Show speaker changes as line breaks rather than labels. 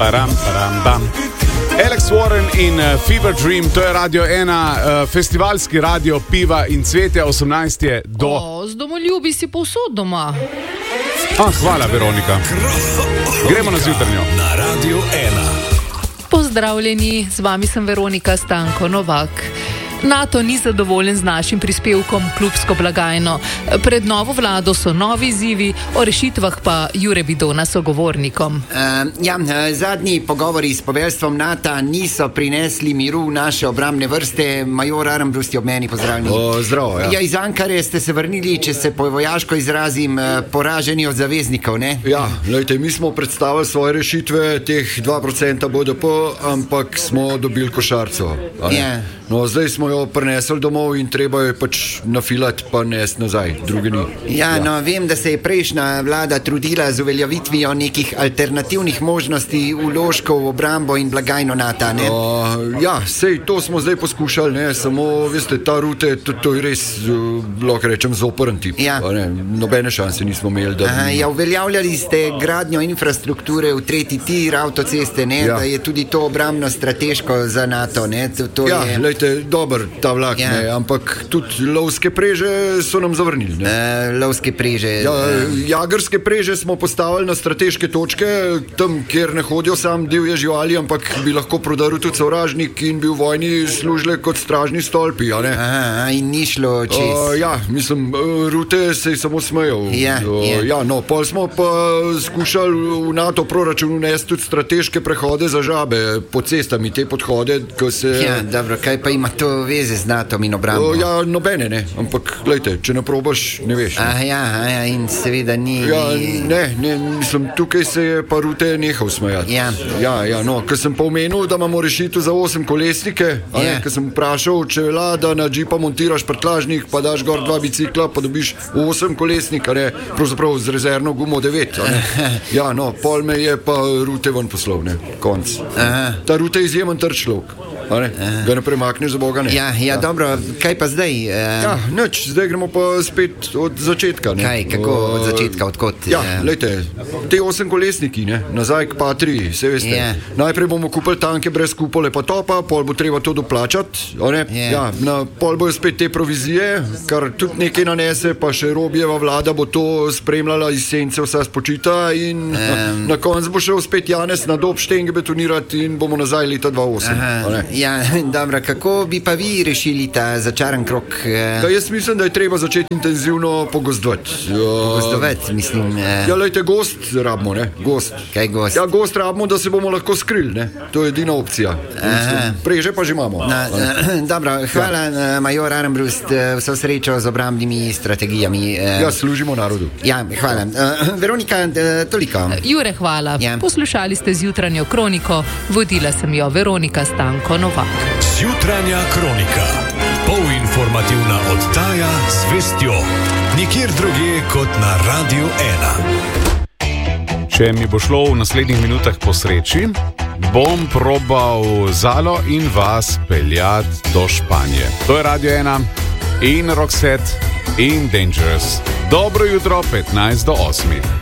Param, bam. Alex Warren in Fever Dream, to je Radio 1, festivalski radio piva in cvetja, 18 je do...
Z domoljubi si povsod doma.
Hvala, Veronika. Gremo na zjutrnjo.
Na Radio 1.
Pozdravljeni, z vami sem Veronika Stanko Novak. NATO ni zadovoljen z našim prispevkom klubsko blagajno. Pred novo vlado so novi izzivi, o rešitvah pa Jure Vidona sogovornikom.
Zadnji pogovori s poveljstvom NATO niso prinesli miru v naše obrambne vrste. Major Armbrust je ob meni, pozdravljeni.
Zdravo, ja.
Iz Ankare ste se vrnili, če se po vojaško izrazim, poraženi od zaveznikov, ne?
Ja, lejte, mi smo predstavili svoje rešitve, teh 2% BDP, ampak smo dobili košarco. No, zdaj smo jo prinesli domov in treba jo pač nafilati pa nesti nazaj, druge ni.
Vem, da se je prejšnja vlada trudila z uveljavitvijo nekih alternativnih možnosti vložkov v obrambo in blagajno NATO, ne?
Sej to smo zdaj poskušali, ne, samo, veste, ta rute, to je res, lahko rečem, zoprn tip. Nobene šanse nismo imeli, da...
Uveljavljali ste gradnjo infrastrukture v tretji tir avtoceste, ne, da je tudi to obrambno strateško za NATO, ne,
dober ta vlak, ne, ampak tudi lovske preže so nam zavrnili, ne.
Lovske preže...
Jagerske preže smo postavili na strateške točke, tam, kjer ne hodijo sam divje živali, ampak bi lahko prodaril tudi sovražnik in bi v vojni služile kot stražni stolpi, a ne.
In ni šlo čez...
mislim, rute se je samo smejal. Pol smo pa skušali v NATO proračun unesti tudi strateške prehode za žabe po cestami, te podhode, ko se...
Dobro, kaj pa ima to veze z NATO in obrambo?
Nobene, ne, ampak glejte, če ne probaš, ne veš.
In seveda ni...
mislim, tukaj se je pa rute nehal smejati. Ker sem pa omenil, da imamo rešitev za 8 kolesnike, ker sem vprašal, če da na džipa montiraš prtlažnik, pa daš gor 2 bicikla, pa dobiš 8 kolesnika, ne, pravzaprav z rezervno gumo 9, pol me je pa rute ven poslov, ne, konc. Ta rute je izjemen trčlok. Ga ne premakneš za Boga, ne.
Dobro, kaj pa zdaj?
Nič, zdaj gremo pa spet od začetka, ne.
Kaj, kako od začetka, odkot?
Lejte, te 8 kolesniki, ne, nazaj k Patriji, se veste. Najprej bomo kupili tanke brez kupole pa topa, pol bo treba to doplačati, pol bojo spet te provizije, kar tudi nekaj nanese, pa še Robijeva vlada bo to spremljala iz sence vsa spočita in na konc bo šel spet Janez na Dob štenge betonirati in bomo nazaj leta 2008.
Dobro, kako bi pa vi rešili ta začaran krok?
Jaz mislim, da je treba začeti intenzivno pogozdovati.
Pogozdovati, mislim...
Lejte, gost rabimo, ne, gost.
Kaj gost?
Gost rabimo, da se bomo lahko skrili, ne, to je edina opcija. Preže pa že imamo.
Dobro, hvala, major Armbrust, vso srečo z obrambnimi strategijami.
Služimo narodu.
Hvala. Veronika, toliko.
Jure, hvala. Poslušali ste zjutranjo kroniko, vodila sem jo Veronika Stanko Novak.
Zjutranja kronika. Polinformativna oddaja z vestjo. Nikjer drugje kot na Radio 1.
Če mi bo šlo v naslednjih minutah po sreči, bom probal Zalo in vas peljati do Španije. To je Radio 1 in Roxette in Dangerous. Dobro jutro, 7:55.